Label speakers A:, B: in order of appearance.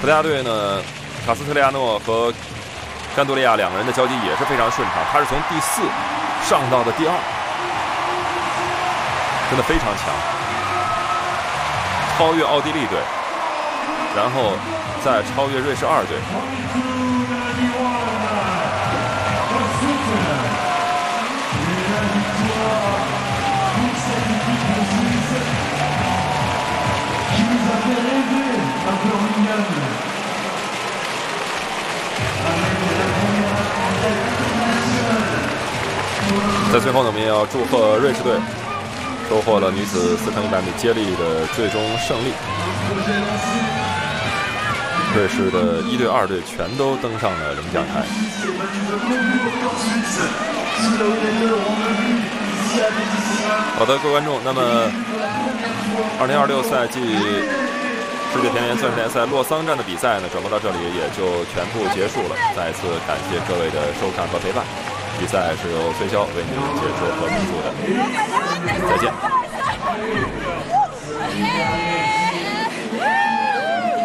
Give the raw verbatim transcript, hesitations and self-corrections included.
A: 葡萄牙队呢，卡斯特利亚诺和甘多利亚两个人的交集也是非常顺畅，他是从第四上到的第二，真的非常强，超越奥地利队，然后再超越瑞士二队。在最后呢，我们也要祝贺瑞士队收获了女子四乘一百米接力的最终胜利。瑞士的一队、二队全都登上了领奖台。好的，各位观众，那么二零二六赛季世界田联钻石联赛洛桑站的比赛呢，转播到这里也就全部结束了。再一次感谢各位的收看和陪伴。比赛是由崔潇为您解说和评述的，再见。